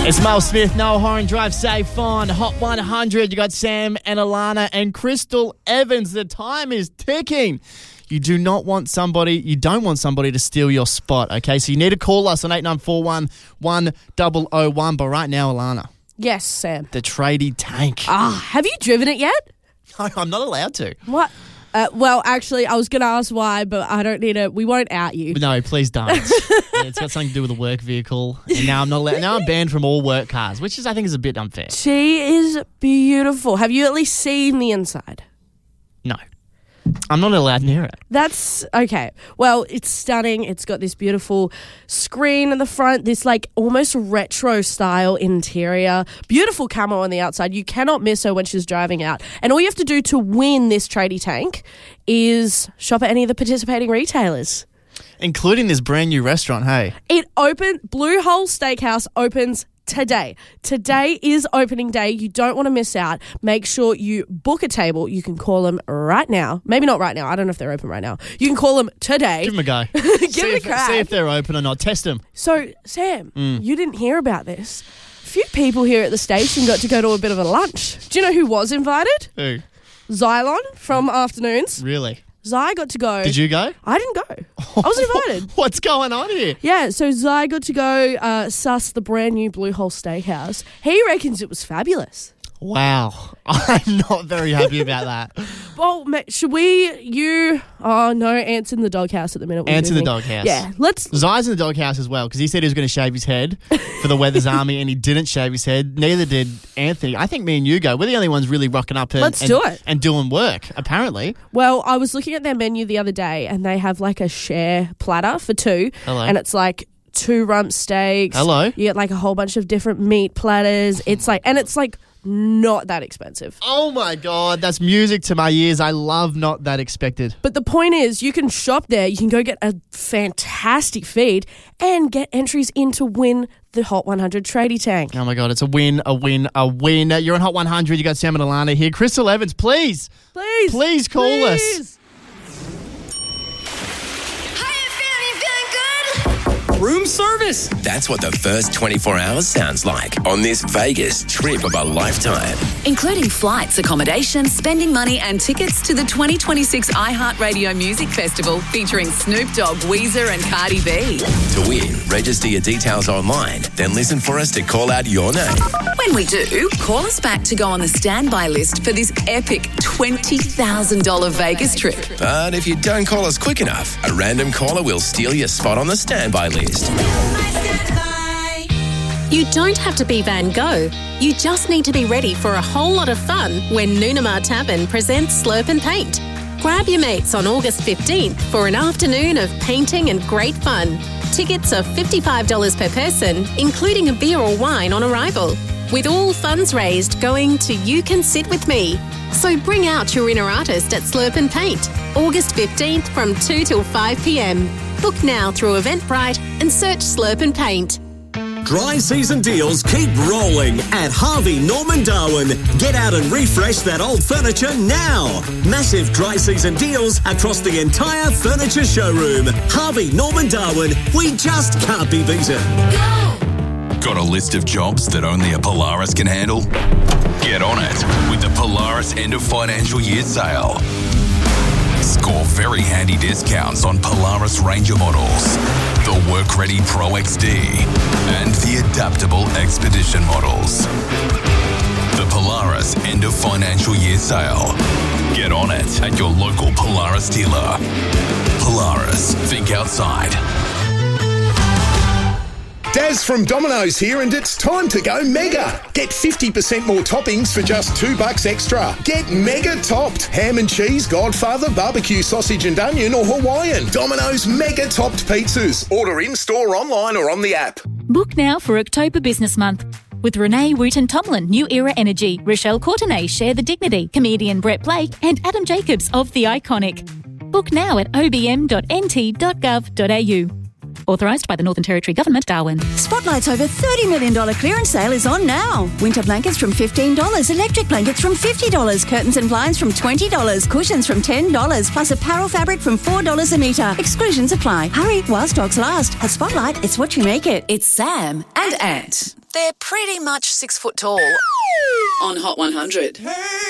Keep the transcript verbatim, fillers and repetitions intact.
It's Mel Smith, Noah Horan, Drive Safe on Hot one hundred. You got Sam and Alana and Crystal Evans. The time is ticking. You do not want somebody, you don't want somebody to steal your spot, okay? So you need to call us on eight nine four one, one thousand one. But right now, Alana. Yes, Sam. The tradie tank. Ah, have you driven it yet? No, I'm not allowed to. What? Uh, well, actually, I was going to ask why, but I don't need to. We won't out you. No, please don't. Yeah, it's got something to do with a work vehicle. And now I'm not allowed, now I'm banned from all work cars, which is, I think, is a bit unfair. She is beautiful. Have you at least seen the inside? No. I'm not allowed near it. That's okay. Well, it's stunning. It's got this beautiful screen in the front, this like almost retro style interior, beautiful camo on the outside. You cannot miss her when she's driving out. And all you have to do to win this tradie tank is shop at any of the participating retailers. Including this brand new restaurant, hey? It opened, Blue Hole Steakhouse opens today. Today is opening day. You don't want to miss out. Make sure you book a table. You can call them right now. Maybe not right now. I don't know if they're open right now. You can call them today. Give them a go. Give see it a if, crack. See if they're open or not. Test them. So, Sam, Mm. you didn't hear about this. A few people here at the station got to go to a bit of a lunch. Do you know who was invited? Who? Xylon from Afternoons. Really? Zai got to go. Did you go? I didn't go. I wasn't invited. What's going on here? Yeah, so Zai got to go uh, suss the brand new Blue Hole Steakhouse. He reckons it was fabulous. Wow. I'm not very happy about that. Well, ma- should we, you, oh no, Ant's in the doghouse at the minute. Ant's in the doghouse. Yeah, let's. Zai's in the doghouse as well because he said he was going to shave his head for the Weathers Army and he didn't shave his head. Neither did Anthony. I think me and you go. We're the only ones really rocking up and, Let's and, do it. and doing work, apparently. Well, I was looking at their menu the other day and they have like a share platter for two. Hello. And it's like two rump steaks. Hello. You get like a whole bunch of different meat platters. It's like, and it's like not that expensive. Oh my God, that's music to my ears. I love Not That Expected. But the point is, you can shop there, you can go get a fantastic feed and get entries in to win the Hot one hundred tradie tank. Oh my God, it's a win, a win, a win. You're on Hot one hundred. You got Sam and Alana here. Crystal Evans, please. Please. Please call please. us. Room service. That's what the first twenty-four hours sounds like on this Vegas trip of a lifetime. Including flights, accommodation, spending money and tickets to the twenty twenty-six iHeartRadio Music Festival featuring Snoop Dogg, Weezer and Cardi B. To win, register your details online, then listen for us to call out your name. When we do, call us back to go on the standby list for this epic twenty thousand dollars Vegas trip. But if you don't call us quick enough, a random caller will steal your spot on the standby list. You don't have to be Van Gogh. You just need to be ready for a whole lot of fun when Noonamar Tavern presents Slurp and Paint. Grab your mates on August fifteenth for an afternoon of painting and great fun. Tickets are fifty-five dollars per person, including a beer or wine on arrival, with all funds raised going to You Can Sit With Me. So bring out your inner artist at Slurp and Paint, August fifteenth from two till five p.m. Book now through Eventbrite and search Slurp and Paint. Dry season deals keep rolling at Harvey Norman Darwin. Get out and refresh that old furniture now. Massive dry season deals across the entire furniture showroom. Harvey Norman Darwin, we just can't be beaten. Got a list of jobs that only a Polaris can handle? Get on it with the Polaris end of financial year sale. Score very handy discounts on Polaris Ranger models, the Work-Ready Pro X D, and the adaptable Expedition models. The Polaris end of financial year sale. Get on it at your local Polaris dealer. Polaris, think outside. Daz from Domino's here, and it's time to go mega. Get fifty percent more toppings for just two bucks extra. Get mega topped. Ham and cheese, Godfather, barbecue sausage and onion, or Hawaiian. Domino's mega topped pizzas. Order in store, online or on the app. Book now for October Business Month. With Renee Wooten-Tomlin, New Era Energy, Rochelle Courtenay, Share the Dignity, comedian Brett Blake, and Adam Jacobs of The Iconic. Book now at o b m dot n t dot gov dot a u. Authorised by the Northern Territory Government, Darwin. Spotlight's over thirty million dollars clearance sale is on now. Winter blankets from fifteen dollars, electric blankets from fifty dollars, curtains and blinds from twenty dollars, cushions from ten dollars, plus apparel fabric from four dollars a metre. Exclusions apply. Hurry while stocks last. At Spotlight, it's what you make it. It's Sam and Ant. they're pretty much six foot tall. On Hot one hundred. Hey!